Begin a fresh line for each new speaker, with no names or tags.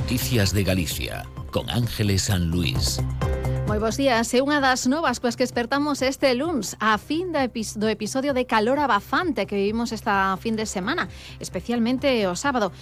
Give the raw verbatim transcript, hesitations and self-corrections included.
Noticias de Galicia, con Ángeles San Luis.
Moi bons días, é unha das novas coas que despertamos este luns, a fin do, epi- do episodio de calor abafante que vivimos esta fin de semana, especialmente o sábado.